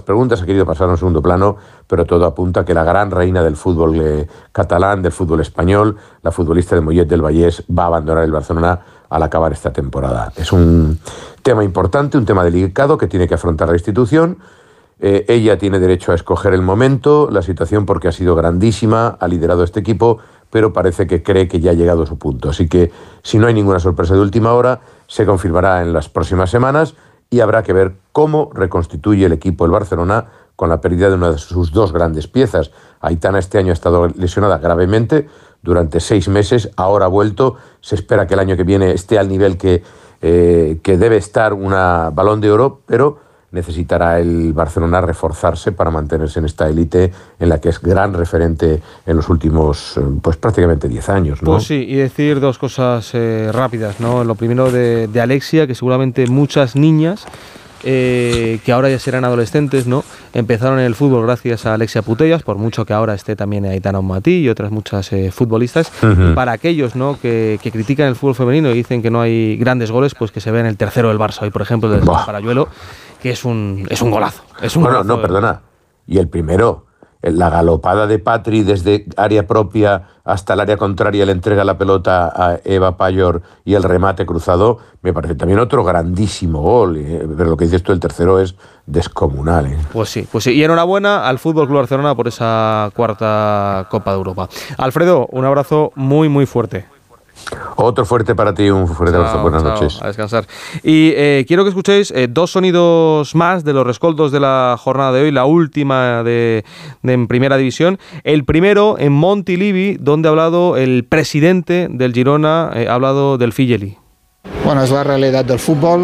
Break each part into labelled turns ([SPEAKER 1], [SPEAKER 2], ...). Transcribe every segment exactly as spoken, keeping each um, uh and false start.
[SPEAKER 1] preguntas ha querido pasar a un segundo plano, pero todo apunta a que la gran reina del fútbol eh, catalán, del fútbol español, la futbolista de Mollet del Vallès, va a abandonar el Barcelona al acabar esta temporada. Es un tema importante, un tema delicado que tiene que afrontar la institución. Eh, ella tiene derecho a escoger el momento, la situación, porque ha sido grandísima, ha liderado este equipo, pero parece que cree que ya ha llegado a su punto. Así que, si no hay ninguna sorpresa de última hora, se confirmará en las próximas semanas y habrá que ver cómo reconstituye el equipo el Barcelona con la pérdida de una de sus dos grandes piezas. Aitana este año ha estado lesionada gravemente durante seis meses, ahora ha vuelto, se espera que el año que viene esté al nivel que, eh, que debe estar una Balón de Oro, pero necesitará el Barcelona reforzarse para mantenerse en esta élite en la que es gran referente en los últimos, pues prácticamente diez años, ¿no?
[SPEAKER 2] Pues sí, y decir dos cosas eh, rápidas, ¿no? Lo primero de, de Alexia, que seguramente muchas niñas eh, que ahora ya serán adolescentes, ¿no?, empezaron en el fútbol gracias a Alexia Putellas, por mucho que ahora esté también Aitana Bonmatí y otras muchas eh, futbolistas. Uh-huh. Para aquellos, ¿no?, que, que critican el fútbol femenino y dicen que no hay grandes goles, pues que se ve en el tercero del Barça hoy, por ejemplo, del Parayuelo, que es un, es un golazo. Es un
[SPEAKER 1] bueno,
[SPEAKER 2] golazo,
[SPEAKER 1] no, perdona. Y el primero, la galopada de Patri desde área propia hasta el área contraria, le entrega la pelota a Eva Payor y el remate cruzado, me parece también otro grandísimo gol. ¿eh? Pero lo que dices tú, el tercero es descomunal. ¿eh?
[SPEAKER 2] Pues sí, pues sí. Y enhorabuena al Fútbol Club Barcelona por esa cuarta Copa de Europa. Alfredo, un abrazo muy, muy fuerte.
[SPEAKER 1] Otro fuerte para ti, un fuerte chao, abrazo, buenas
[SPEAKER 2] chao,
[SPEAKER 1] noches.
[SPEAKER 2] A descansar. Y eh, quiero que escuchéis eh, dos sonidos más de los rescoldos de la jornada de hoy, la última de, de en Primera División. El primero en Montilivi, donde ha hablado el presidente del Girona, eh, ha hablado del Figeli.
[SPEAKER 3] Bueno, es la realidad del fútbol.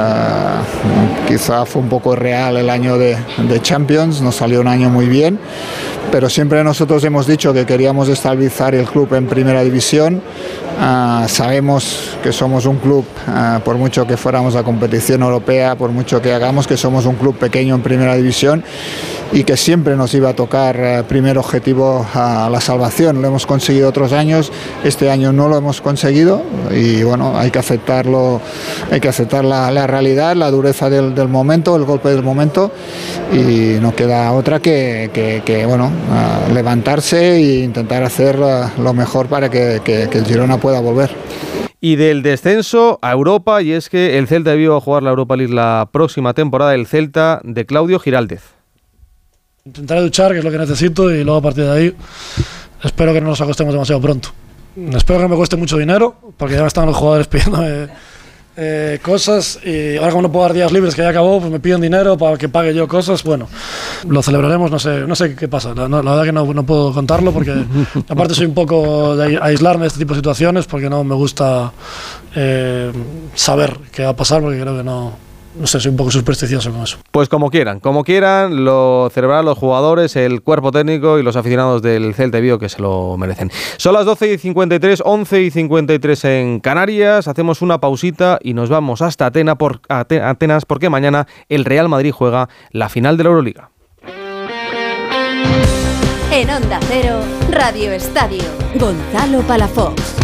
[SPEAKER 3] Uh, quizá fue un poco irreal el año de, de Champions, nos salió un año muy bien, pero siempre nosotros hemos dicho que queríamos estabilizar el club en Primera División. Uh, sabemos que somos un club, uh, por mucho que fuéramos a competición europea, por mucho que hagamos, que somos un club pequeño en Primera División y que siempre nos iba a tocar uh, primer objetivo uh, la salvación. Lo hemos conseguido otros años, este año no lo hemos conseguido y bueno, hay que aceptarlo, hay que aceptar la, la realidad, la dureza del, del momento, el golpe del momento, y no queda otra que, que, que bueno, uh, levantarse e intentar hacer uh, lo mejor para que, que, que el Girona pueda volver.
[SPEAKER 2] Y del descenso a Europa, y es que el Celta de Vigo va a jugar la Europa League la próxima temporada, el Celta de Claudio Giraldez.
[SPEAKER 4] Intentaré duchar, que es lo que necesito, y luego a partir de ahí espero que no nos acostemos demasiado pronto. Espero que no me cueste mucho dinero, porque ya me están los jugadores pidiéndome eh, cosas, y ahora como no puedo dar días libres, que ya acabó, pues me piden dinero para que pague yo cosas. Bueno, lo celebraremos, no sé, no sé qué pasa, la, no, la verdad que no, no puedo contarlo, porque aparte soy un poco de aislarme de este tipo de situaciones, porque no me gusta eh, saber qué va a pasar, porque creo que no... No sé, soy un poco supersticioso con eso.
[SPEAKER 2] Pues como quieran, como quieran, lo celebrarán los jugadores, el cuerpo técnico y los aficionados del Celta de Vigo, que se lo merecen. Son las doce y cincuenta y tres, once y cincuenta y tres en Canarias. Hacemos una pausita y nos vamos hasta Atenas, por, Atenas porque mañana el Real Madrid juega la final de la Euroliga.
[SPEAKER 5] En Onda Cero, Radio Estadio, Gonzalo Palafox.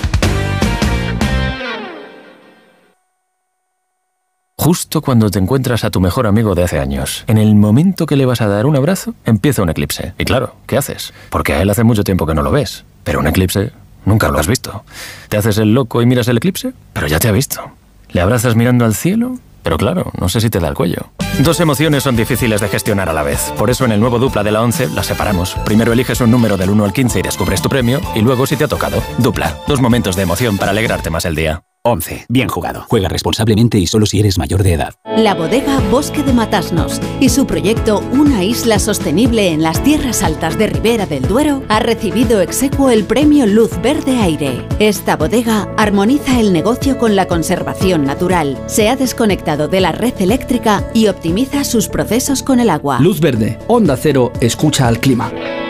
[SPEAKER 6] Justo cuando te encuentras a tu mejor amigo de hace años, en el momento que le vas a dar un abrazo, empieza un eclipse. Y claro, ¿qué haces? Porque a él hace mucho tiempo que no lo ves. Pero un eclipse nunca lo has visto. ¿Te haces el loco y miras el eclipse? Pero ya te ha visto. ¿Le abrazas mirando al cielo? Pero claro, no sé si te da el cuello. Dos emociones son difíciles de gestionar a la vez. Por eso en el nuevo Dupla de la once las separamos. Primero eliges un número del uno al quince y descubres tu premio. Y luego si te ha tocado. Dupla. Dos momentos de emoción para alegrarte más el día.
[SPEAKER 7] once. Bien jugado. Juega responsablemente y solo si eres mayor de edad.
[SPEAKER 5] La bodega Bosque de Matasnos y su proyecto Una isla sostenible en las tierras altas de Ribera del Duero ha recibido exequo el premio Luz Verde Aire. Esta bodega armoniza el negocio con la conservación natural, se ha desconectado de la red eléctrica y optimiza sus procesos con el agua.
[SPEAKER 8] Luz Verde, Onda Cero, escucha al clima.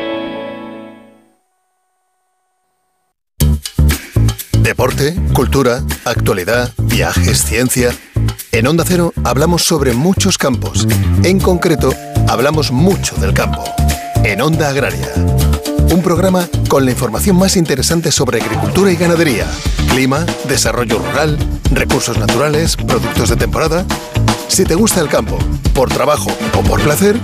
[SPEAKER 9] Deporte, cultura, actualidad, viajes, ciencia. En Onda Cero hablamos sobre muchos campos. En concreto, hablamos mucho del campo. En Onda Agraria. Un programa con la información más interesante sobre agricultura y ganadería, clima, desarrollo rural, recursos naturales, productos de temporada. Si te gusta el campo, por trabajo o por placer,